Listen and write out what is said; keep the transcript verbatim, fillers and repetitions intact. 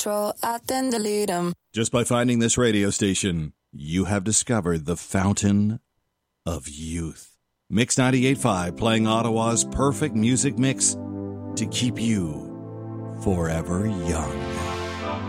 control, I then delete them. Just by finding this radio station, you have discovered the fountain of youth. Mix ninety-eight point five, playing Ottawa's perfect music mix to keep you forever young.